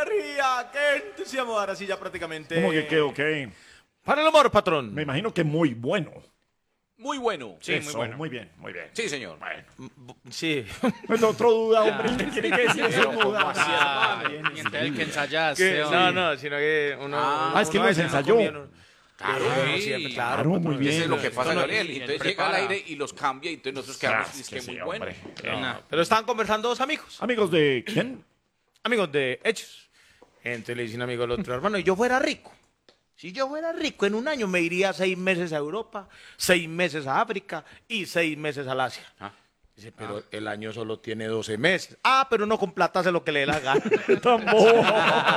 energía! ¡Qué entusiasmo! Ahora sí, ya prácticamente. ¿Cómo que qué, ok? Para el amor, patrón. Me imagino que muy bueno. Muy bueno. Sí, Eso, muy bueno. Muy bien, muy bien. Sí, señor. Bueno. Sí. El otro duda, hombre, ¿qué tiene que decir eso? Pero, ¿cómo así, Ah, hermano? y entonces el que ensayaste. Que- hombre. no, sino que uno. Ah, es que uno uno a veces ensayó. comía, uno- Claro, uno sí. siempre, Claro, muy patrón. bien. Eso es lo que pasa, Esto no- Gabriel. Y entonces llega al prepara. aire y los cambia y entonces nosotros quedamos Ah, es que que sí, muy bueno. hombre. Pero estaban conversando dos amigos. Amigos de quién? Amigos de hechos. Entonces le dice un amigo al otro, hermano, y yo fuera rico. Si yo fuera rico, en un año me iría 6 meses a Europa, 6 meses a África y 6 meses al Asia. Ah. Dice, pero el año solo tiene 12 meses. Ah, pero no con plata hace lo que le dé la gana. Tan bobo.